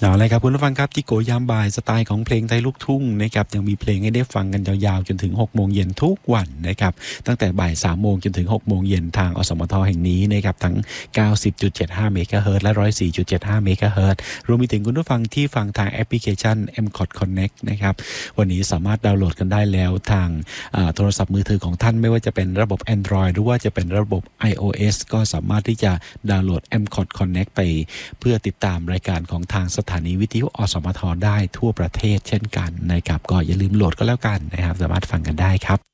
เอาเลยครับคุณผู้ฟังครับที่โกยามบ่ายสไตล์ของเพลงไทยลูกทุ่งนะครับยังมีเพลงให้ได้ฟังกันยาวๆจนถึง6 โมงเย็นทุกวันนะครับตั้งแต่บ่าย3 โมงจนถึง6 โมงเย็นทางอสมทแห่งนี้นะครับทั้ง 90.75 เมกะเฮิรตซ์และ 104.75 เมกะเฮิรตซ์รวมไปถึงคุณผู้ฟังที่ฟังทางแอปพลิเคชัน MCOT Connect นะครับวันนี้สามารถดาวน์โหลดกันได้แล้วทางโทรศัพท์มือถือของท่านไม่ว่าจะเป็นระบบ Android หรือว่าจะเป็นระบบ iOS ก็สามารถที่จะดาวน์โหลด MCOT Connect ไปเพื่อติดตามรายการของทางสถานีวิทยุอสมทได้ทั่วประเทศเช่นกันนะครับก็อย่าลืมโหลดก็แล้วกันนะครับสามารถฟังกันได้ครับ